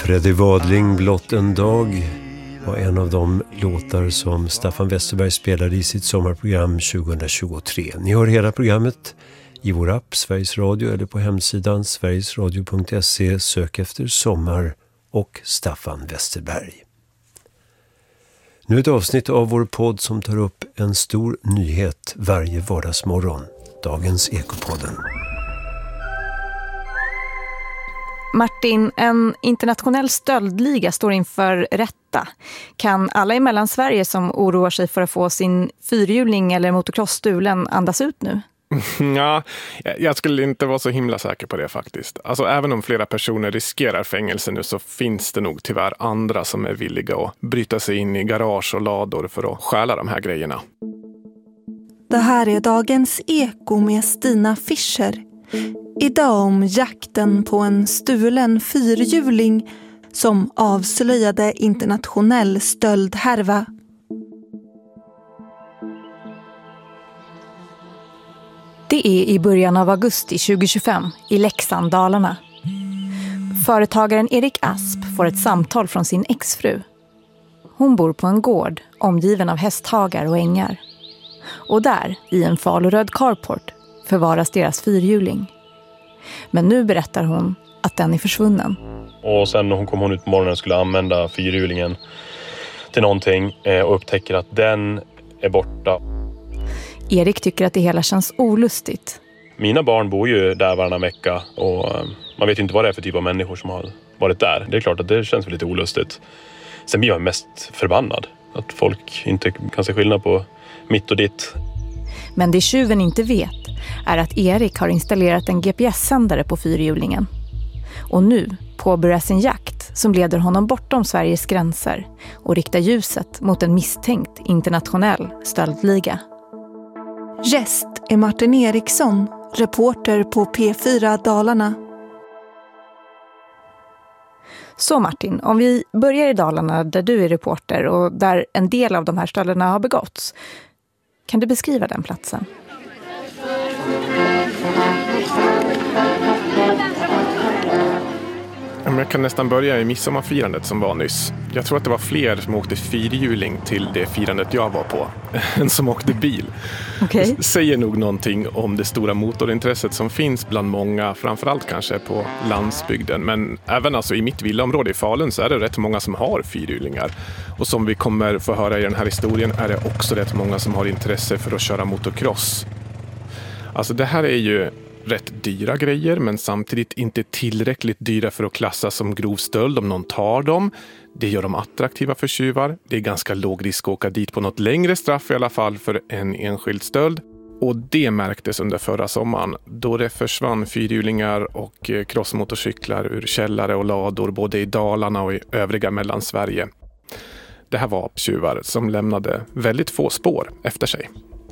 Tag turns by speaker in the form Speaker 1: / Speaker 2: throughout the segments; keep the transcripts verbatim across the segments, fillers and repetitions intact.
Speaker 1: Freddie Wadling, Blott en dag, var en av de låtar som Staffan Westerberg spelade i sitt sommarprogram tjugohundratjugotre. Ni hör hela programmet i vår app Sveriges Radio eller på hemsidan sverigesradio punkt se. Sök efter sommar och Staffan Westerberg. Nu ett avsnitt av vår podd som tar upp en stor nyhet varje vardagsmorgon. Dagens Ekopodden.
Speaker 2: Martin, en internationell stöldliga står inför rätta. Kan alla i Mellansverige som oroar sig för att få sin fyrhjuling eller motocross stulen andas ut nu?
Speaker 3: Ja, jag skulle inte vara så himla säker på det faktiskt. Alltså även om flera personer riskerar fängelse nu så finns det nog tyvärr andra som är villiga att bryta sig in i garage och lador för att stjäla de här grejerna.
Speaker 4: Det här är Dagens Eko med Stina Fischer. Idag om jakten på en stulen fyrhjuling som avslöjade internationell stöldhärva.
Speaker 2: Det är i början av augusti tjugohundratjugofem i Leksand, Dalarna. Företagaren Erik Asp får ett samtal från sin exfru. Hon bor på en gård omgiven av hästhagar och ängar. Och där, i en faluröd carport, förvaras deras fyrhjuling. Men nu berättar hon att den är försvunnen.
Speaker 5: Och sen när hon kom hon ut på morgonen och skulle använda fyrhjulingen till någonting och upptäcker att den är borta.
Speaker 2: Erik tycker att det hela känns olustigt.
Speaker 5: Mina barn bor ju där varannan vecka och man vet ju inte vad det är för typ av människor som har varit där. Det är klart att det känns lite olustigt. Sen blir jag mest förbannad att folk inte kan se skillnad på mitt och ditt.
Speaker 2: Men det tjuven inte vet är att Erik har installerat en G P S-sändare på fyrhjulingen. Och nu påbörjas en jakt som leder honom bortom Sveriges gränser och riktar ljuset mot en misstänkt internationell stöldliga.
Speaker 4: Gäst är Martin Eriksson, reporter på P fyra Dalarna.
Speaker 2: Så Martin, om vi börjar i Dalarna där du är reporter och där en del av de här stölderna har begåtts. Kan du beskriva den platsen?
Speaker 3: Jag kan nästan börja i midsommarfirandet som var nyss. Jag tror att det var fler som åkte fyrhjuling till det firandet jag var på än som åkte bil.
Speaker 2: Okay.
Speaker 3: Det säger nog någonting om det stora motorintresset som finns bland många, framförallt kanske på landsbygden. Men även alltså i mitt villaområde i Falun så är det rätt många som har fyrhjulingar. Och som vi kommer få höra i den här historien är det också rätt många som har intresse för att köra motocross. Alltså det här är ju rätt dyra grejer men samtidigt inte tillräckligt dyra för att klassas som grov stöld om någon tar dem. Det gör dem attraktiva för tjuvar. Det är ganska låg risk att åka dit på något längre straff i alla fall för en enskild stöld. Och det märktes under förra sommaren då det försvann fyrhjulingar och crossmotorcyklar ur källare och lador både i Dalarna och i övriga Mellansverige. Det här var tjuvar som lämnade väldigt få spår efter sig.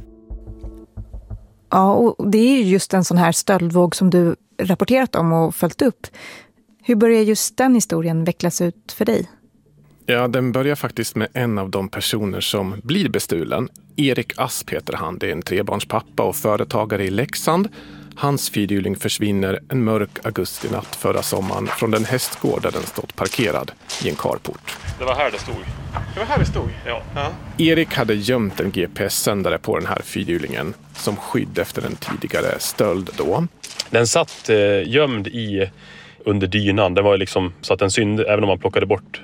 Speaker 2: Ja, och det är ju just en sån här stöldvåg som du rapporterat om och följt upp. Hur börjar just den historien vecklas ut för dig?
Speaker 3: Ja, den börjar faktiskt med en av de personer som blir bestulen. Erik Asp heter han, det är en trebarnspappa och företagare i Leksand. Hans fyrhjuling försvinner en mörk augustinatt förra sommaren från den hästgård där den stått parkerad i en carport.
Speaker 5: Det var här det stod.
Speaker 3: Det var här det stod?
Speaker 5: Ja.
Speaker 3: ja. Erik hade gömt en G P S-sändare på den här fyrhjulingen som skydd efter en tidigare stöld då.
Speaker 5: Den satt eh, gömd i under dynan. Det var liksom så att den synd, även om man plockade bort